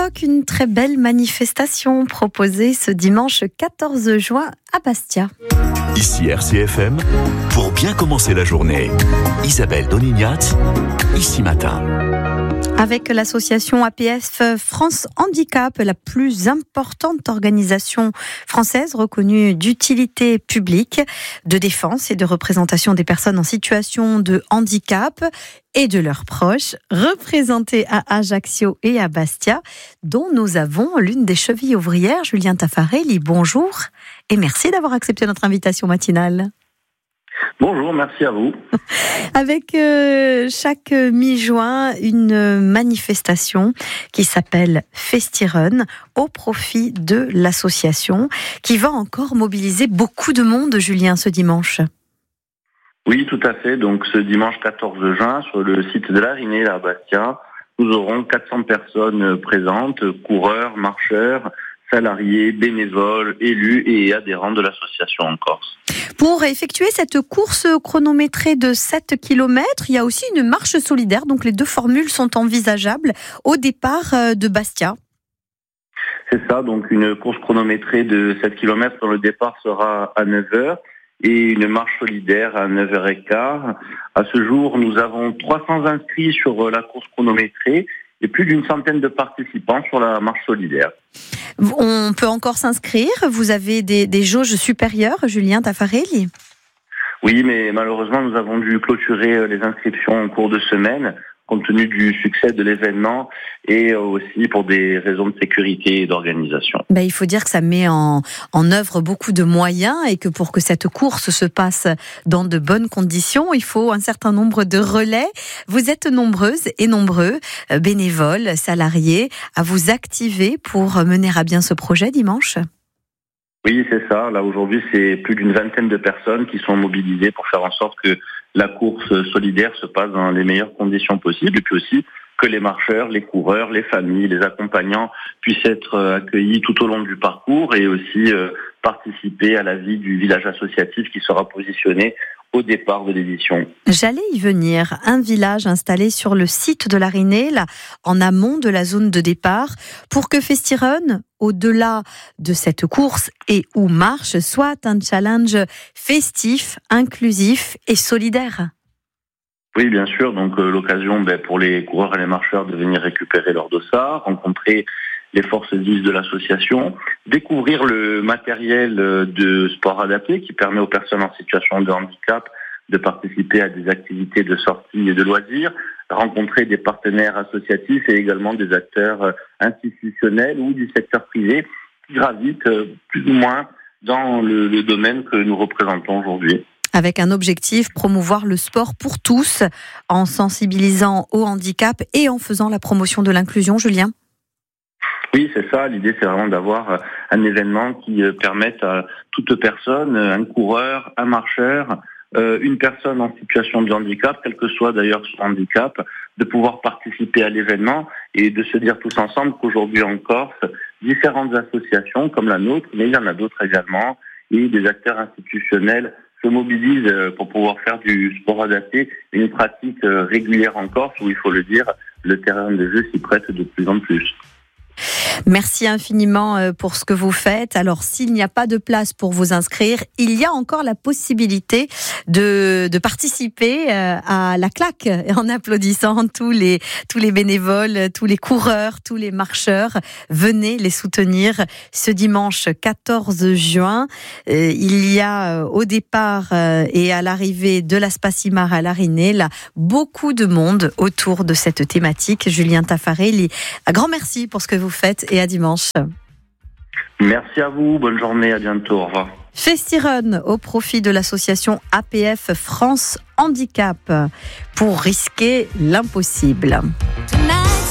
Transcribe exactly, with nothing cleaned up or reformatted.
évoque une très belle manifestation proposée ce dimanche quatorze juin à Bastia. Ici R C F M, pour bien commencer la journée, Isabelle Donignat, ici matin. Avec l'association A P F France Handicap, la plus importante organisation française reconnue d'utilité publique, de défense et de représentation des personnes en situation de handicap et de leurs proches, représentée à Ajaccio et à Bastia, dont nous avons l'une des chevilles ouvrières, Julien Taffarelli. Bonjour et merci d'avoir accepté notre invitation matinale. Bonjour, merci à vous. Avec euh, chaque mi-juin, une manifestation qui s'appelle FestiRun au profit de l'association qui va encore mobiliser beaucoup de monde, Julien, ce dimanche. Oui, tout à fait. Donc ce dimanche quatorze juin, sur le site de l'Arinée à Bastia, nous aurons quatre cents personnes présentes, coureurs, marcheurs, salariés, bénévoles, élus et adhérents de l'association en Corse. Pour effectuer cette course chronométrée de sept kilomètres, il y a aussi une marche solidaire, donc les deux formules sont envisageables au départ de Bastia. C'est ça, donc une course chronométrée de sept kilomètres dont le départ sera à neuf heures et une marche solidaire à neuf heures quinze. À ce jour, nous avons trois cents inscrits sur la course chronométrée et plus d'une centaine de participants sur la marche solidaire. On peut encore s'inscrire. Vous avez des, des jauges supérieures, Julien Taffarelli ? Oui, mais malheureusement, nous avons dû clôturer les inscriptions en cours de semaine, compte tenu du succès de l'événement et aussi pour des raisons de sécurité et d'organisation. Ben, il faut dire que ça met en, en œuvre beaucoup de moyens et que pour que cette course se passe dans de bonnes conditions, il faut un certain nombre de relais. Vous êtes nombreuses et nombreux, bénévoles, salariés, à vous activer pour mener à bien ce projet dimanche ? Oui, c'est ça. Là, aujourd'hui, c'est plus d'une vingtaine de personnes qui sont mobilisées pour faire en sorte que la course solidaire se passe dans les meilleures conditions possibles et puis aussi que les marcheurs, les coureurs, les familles, les accompagnants puissent être accueillis tout au long du parcours et aussi euh, participer à la vie du village associatif qui sera positionné au départ de l'édition. J'allais y venir. Un village installé sur le site de l'Arinée, là, en amont de la zone de départ, pour que FestiRun, au-delà de cette course et ou marche, soit un challenge festif, inclusif et solidaire. Oui, bien sûr. Donc euh, l'occasion ben, pour les coureurs et les marcheurs de venir récupérer leur dossard, rencontrer les forces vives de l'association, découvrir le matériel de sport adapté qui permet aux personnes en situation de handicap de participer à des activités de sortie et de loisirs, rencontrer des partenaires associatifs et également des acteurs institutionnels ou du secteur privé qui gravitent plus ou moins dans le, le domaine que nous représentons aujourd'hui. Avec un objectif, promouvoir le sport pour tous en sensibilisant au handicap et en faisant la promotion de l'inclusion, Julien ? Oui, c'est ça. L'idée, c'est vraiment d'avoir un événement qui permette à toute personne, un coureur, un marcheur, une personne en situation de handicap, quel que soit d'ailleurs son handicap, de pouvoir participer à l'événement et de se dire tous ensemble qu'aujourd'hui en Corse, différentes associations comme la nôtre, mais il y en a d'autres également, et des acteurs institutionnels se mobilisent pour pouvoir faire du sport adapté, une pratique régulière en Corse où, il faut le dire, le terrain de jeu s'y prête de plus en plus. Merci infiniment pour ce que vous faites. Alors, s'il n'y a pas de place pour vous inscrire, il y a encore la possibilité de, de participer à la claque en applaudissant tous les, tous les bénévoles, tous les coureurs, tous les marcheurs. Venez les soutenir ce dimanche quatorze juin. Il y a au départ et à l'arrivée de la Spassimare à l'Arinée, là, beaucoup de monde autour de cette thématique. Julien Taffarelli, un grand merci pour ce que vous faites et à dimanche. Merci à vous, bonne journée, à bientôt, au revoir. FestiRun au profit de l'association A P F France Handicap pour risquer l'impossible.